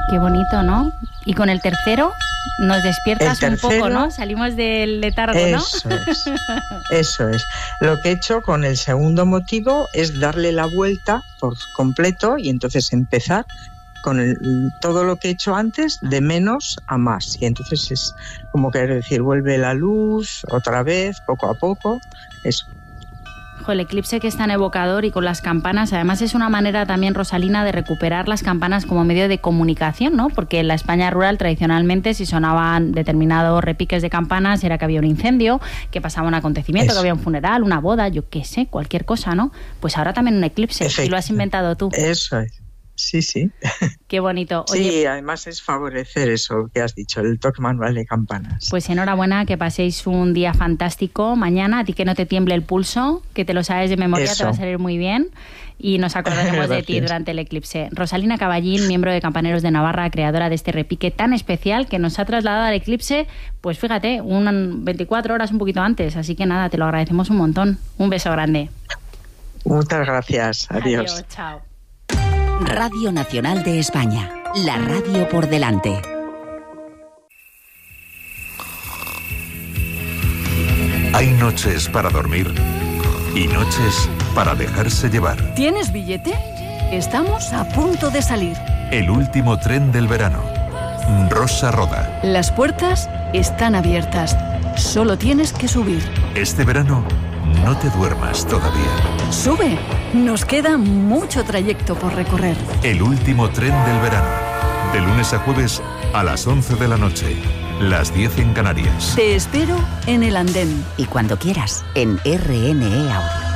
Qué bonito, ¿no? Y con el tercero nos despiertas un poco, ¿no? Salimos del letargo, ¿no? Eso es. Lo que he hecho con el segundo motivo es darle la vuelta por completo y entonces empezar con todo lo que he hecho antes de menos a más. Y entonces es como querer decir, vuelve la luz otra vez, poco a poco, eso. El eclipse que es tan evocador y con las campanas, además es una manera también, Rosalina, de recuperar las campanas como medio de comunicación, ¿no? Porque en la España rural tradicionalmente si sonaban determinados repiques de campanas era que había un incendio, que pasaba un acontecimiento, que había un funeral, una boda, yo qué sé, cualquier cosa, ¿no? Pues ahora también un eclipse, y lo has inventado tú. Eso es. Sí. Qué bonito. Oye, sí, además es favorecer eso que has dicho, el toque manual de campanas. Pues enhorabuena, que paséis un día fantástico mañana, a ti que no te tiemble el pulso, que te lo sabes de memoria, te va a salir muy bien y nos acordaremos de ti durante el eclipse. Rosalina Caballín, miembro de Campaneros de Navarra, creadora de este repique tan especial que nos ha trasladado al eclipse, pues fíjate, 24 horas un poquito antes, así que nada, te lo agradecemos un montón. Un beso grande. Muchas gracias, adiós. Adiós, chao. Radio Nacional de España, la radio por delante. Hay noches para dormir y noches para dejarse llevar. ¿Tienes billete? Estamos a punto de salir. El último tren del verano. Rosa Roda. Las puertas están abiertas. Solo tienes que subir. Este verano no te duermas todavía. Sube. Nos queda mucho trayecto por recorrer. El último tren del verano. De lunes a jueves a las 11 de la noche. Las 10 en Canarias. Te espero en el andén. Y cuando quieras, en RNE Audio.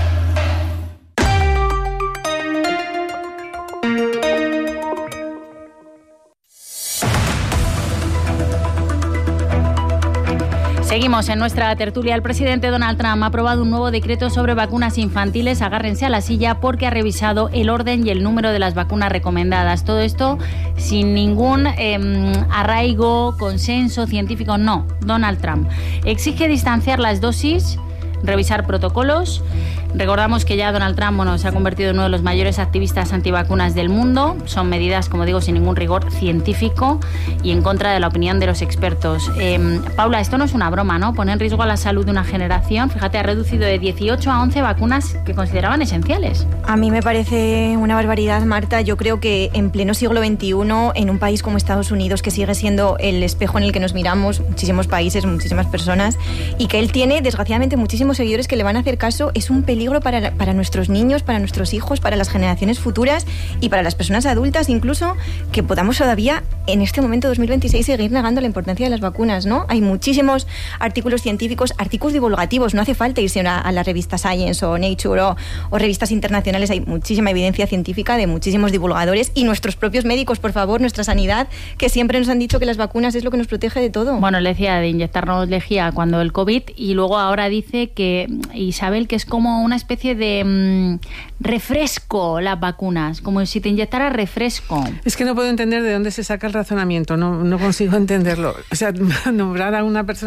Seguimos en nuestra tertulia. El presidente Donald Trump ha aprobado un nuevo decreto sobre vacunas infantiles. Agárrense a la silla porque ha revisado el orden y el número de las vacunas recomendadas. Todo esto sin ningún arraigo, consenso científico. No, Donald Trump exige distanciar las dosis, revisar protocolos. Recordamos que ya Donald Trump se ha convertido en uno de los mayores activistas antivacunas del mundo. Son medidas, como digo, sin ningún rigor científico y en contra de la opinión de los expertos. Paula, esto no es una broma, ¿no? Pone en riesgo a la salud de una generación. Fíjate, ha reducido de 18 a 11 vacunas que consideraban esenciales. A mí me parece una barbaridad, Marta. Yo creo que en pleno siglo XXI, en un país como Estados Unidos, que sigue siendo el espejo en el que nos miramos, muchísimos países, muchísimas personas, y que él tiene, desgraciadamente, muchísimos seguidores que le van a hacer caso, es un peligro para nuestros niños, para nuestros hijos, para las generaciones futuras y para las personas adultas, incluso, que podamos todavía, en este momento 2026, seguir negando la importancia de las vacunas, ¿no? Hay muchísimos artículos científicos, artículos divulgativos, no hace falta irse a la revista Science o Nature o revistas internacionales, hay muchísima evidencia científica de muchísimos divulgadores y nuestros propios médicos, por favor, nuestra sanidad, que siempre nos han dicho que las vacunas es lo que nos protege de todo. Bueno, le decía de inyectarnos lejía cuando el COVID y luego ahora dice que, Isabel, que es como una especie de refresco las vacunas, como si te inyectara refresco. Es que no puedo entender de dónde se saca el razonamiento, no consigo entenderlo. O sea, nombrar a una persona